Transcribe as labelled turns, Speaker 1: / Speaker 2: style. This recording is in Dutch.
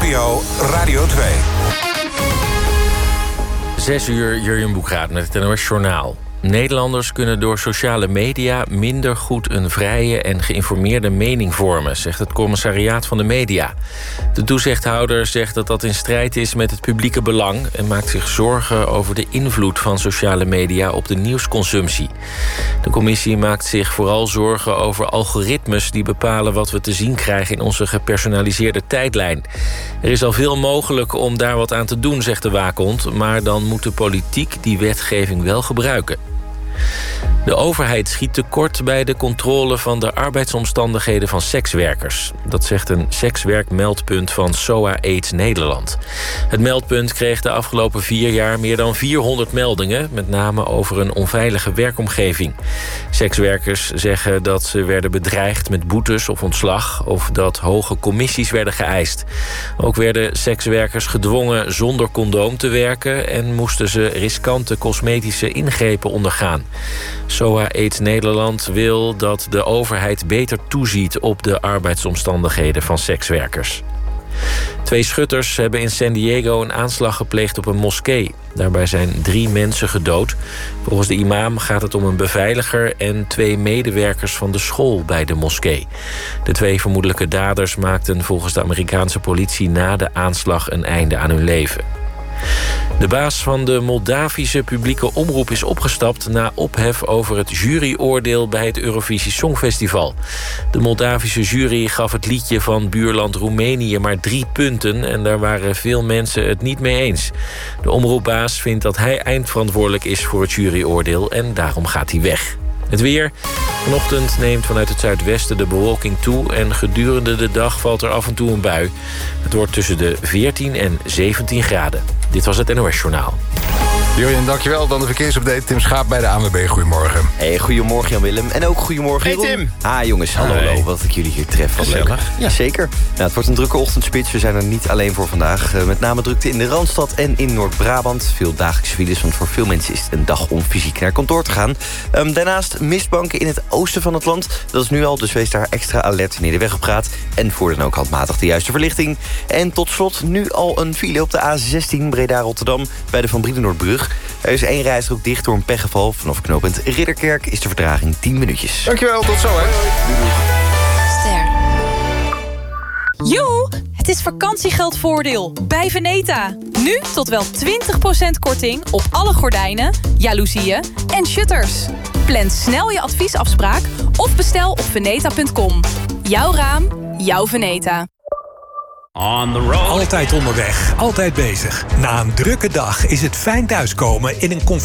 Speaker 1: NPO Radio 2.
Speaker 2: 6 uur, Jurjen Boekraat met het NOS Journaal. Nederlanders kunnen door sociale media minder goed een vrije en geïnformeerde mening vormen, zegt het Commissariaat van de Media. De toezichthouder zegt dat dat in strijd is met het publieke belang en maakt zich zorgen over de invloed van sociale media op de nieuwsconsumptie. De commissie maakt zich vooral zorgen over algoritmes die bepalen wat we te zien krijgen in onze gepersonaliseerde tijdlijn. Er is al veel mogelijk om daar wat aan te doen, zegt de waakhond, maar dan moet de politiek die wetgeving wel gebruiken. De overheid schiet tekort bij de controle van de arbeidsomstandigheden van sekswerkers. Dat zegt een sekswerkmeldpunt van SOA AIDS Nederland. Het meldpunt kreeg de afgelopen 4 jaar meer dan 400 meldingen, met name over een onveilige werkomgeving. Sekswerkers zeggen dat ze werden bedreigd met boetes of ontslag, of dat hoge commissies werden geëist. Ook werden sekswerkers gedwongen zonder condoom te werken en moesten ze riskante cosmetische ingrepen ondergaan. SOA AIDS Nederland wil dat de overheid beter toeziet op de arbeidsomstandigheden van sekswerkers. 2 schutters hebben in San Diego een aanslag gepleegd op een moskee. Daarbij zijn 3 mensen gedood. Volgens de imam gaat het om een beveiliger en 2 medewerkers van de school bij de moskee. De 2 vermoedelijke daders maakten volgens de Amerikaanse politie na de aanslag een einde aan hun leven. De baas van de Moldavische publieke omroep is opgestapt na ophef over het juryoordeel bij het Eurovisie Songfestival. De Moldavische jury gaf het liedje van buurland Roemenië maar 3 punten en daar waren veel mensen het niet mee eens. De omroepbaas vindt dat hij eindverantwoordelijk is voor het juryoordeel en daarom gaat hij weg. Het weer. Vanochtend neemt vanuit het zuidwesten de bewolking toe en gedurende de dag valt er af en toe een bui. Het wordt tussen de 14 en 17 graden. Dit was het NOS Journaal.
Speaker 3: Jurjen, dankjewel. Dan de verkeersupdate. Tim Schaap bij de ANWB. Goedemorgen.
Speaker 4: Hey, goedemorgen Jan-Willem. En ook goedemorgen Jeroen.
Speaker 5: Hey Tim.
Speaker 4: Jongens, hallo. Wat ik jullie hier tref. Wat leuk. Ja, zeker. Nou, het wordt een drukke ochtendspits. We zijn er niet alleen voor vandaag. Met name drukte in de Randstad en in Noord-Brabant. Veel dagelijkse files, want voor veel mensen is het een dag om fysiek naar kantoor te gaan. Daarnaast mistbanken in het oosten van het land. Dat is nu al, dus wees daar extra alert wanneer de weg op gaat. En voer dan ook handmatig de juiste verlichting. En tot slot nu al een file op de A16 Breda-Rotterdam bij de Van Brienenoordbrug. Er is 1 rijstrook dicht door een pechgeval. Vanaf knooppunt Ridderkerk is de vertraging 10 minuutjes.
Speaker 3: Dankjewel, tot zo hè.
Speaker 6: Ster. Joe, het is vakantiegeldvoordeel bij Veneta. Nu tot wel 20% korting op alle gordijnen, jaloezieën en shutters. Plan snel je adviesafspraak of bestel op veneta.com. Jouw raam, jouw Veneta.
Speaker 7: Altijd onderweg, altijd bezig. Na een drukke dag is het fijn thuiskomen in een